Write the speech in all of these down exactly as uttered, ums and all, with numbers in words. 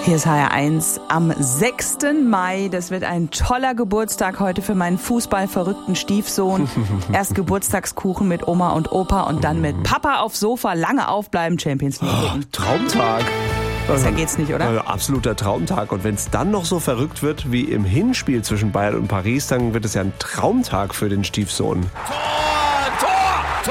Hier ist H R eins am sechsten Mai. Das wird ein toller Geburtstag heute für meinen fußballverrückten Stiefsohn. Erst Geburtstagskuchen mit Oma und Opa und dann mit Papa aufs Sofa, lange aufbleiben, Champions League gucken. Oh, Traumtag. Besser geht's nicht, oder? Also, absoluter Traumtag. Und wenn es dann noch so verrückt wird wie im Hinspiel zwischen Bayern und Paris, dann wird es ja ein Traumtag für den Stiefsohn. Tor! Tor! Tor!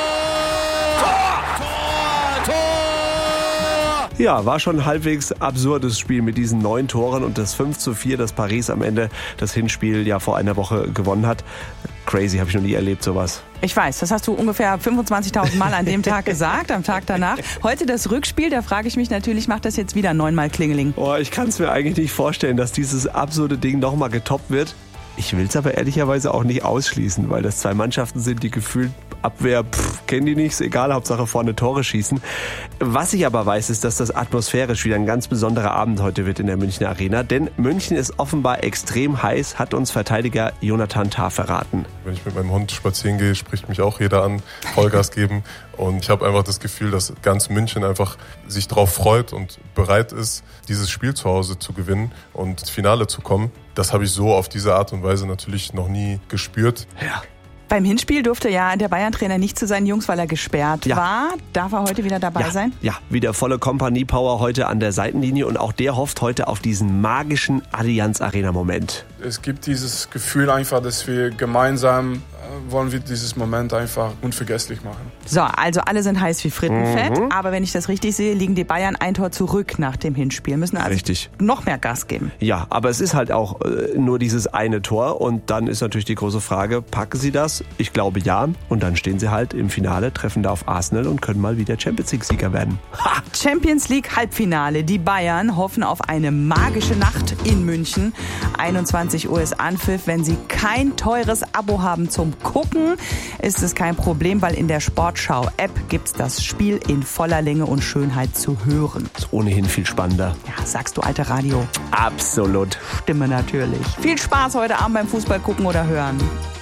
Tor! Tor! Tor! Ja, war schon ein halbwegs absurdes Spiel mit diesen neun Toren und das fünf zu vier, das Paris am Ende das Hinspiel ja vor einer Woche gewonnen hat. Crazy, habe ich noch nie erlebt, sowas. Ich weiß, das hast du ungefähr fünfundzwanzigtausend Mal an dem Tag gesagt, am Tag danach. Heute das Rückspiel, da frage ich mich natürlich, macht das jetzt wieder neunmal Klingeling? Oh, ich kann es mir eigentlich nicht vorstellen, dass dieses absurde Ding nochmal getoppt wird. Ich will es aber ehrlicherweise auch nicht ausschließen, weil das zwei Mannschaften sind, die gefühlt Abwehr, pff, kennen die nicht, ist egal, Hauptsache vorne Tore schießen. Was ich aber weiß, ist, dass das atmosphärisch wieder ein ganz besonderer Abend heute wird in der Münchner Arena, denn München ist offenbar extrem heiß, hat uns Verteidiger Jonathan Tah verraten. Wenn ich mit meinem Hund spazieren gehe, spricht mich auch jeder an, Vollgas geben, und ich habe einfach das Gefühl, dass ganz München einfach sich drauf freut und bereit ist, dieses Spiel zu Hause zu gewinnen und ins Finale zu kommen. Das habe ich so auf diese Art und Weise natürlich noch nie gespürt. Ja. Beim Hinspiel durfte ja der Bayern-Trainer nicht zu seinen Jungs, weil er gesperrt Ja. war. Darf er heute wieder dabei Ja, sein? ja, wieder volle Kompanie-Power heute an der Seitenlinie und auch der hofft heute auf diesen magischen Allianz-Arena-Moment. Es gibt dieses Gefühl einfach, dass wir gemeinsam äh, wollen wir dieses Moment einfach unvergesslich machen. So, also alle sind heiß wie Frittenfett, Mhm. aber wenn ich das richtig sehe, liegen die Bayern ein Tor zurück nach dem Hinspiel. Müssen also Richtig. noch mehr Gas geben. Ja, aber es ist halt auch äh, nur dieses eine Tor und dann ist natürlich die große Frage, packen sie das? Ich glaube ja. Und dann stehen sie halt im Finale, treffen da auf Arsenal und können mal wieder Champions League-Sieger werden. Ha! Champions League Halbfinale. Die Bayern hoffen auf eine magische Nacht in München. einundzwanzig Uhr ist Anpfiff. Wenn Sie kein teures Abo haben zum Gucken, ist es kein Problem, weil in der Sportschau-App gibt's das Spiel in voller Länge und Schönheit zu hören. Ist ohnehin viel spannender. Ja, sagst du, alte Radio. Absolut. Stimme natürlich. Viel Spaß heute Abend beim Fußball gucken oder hören.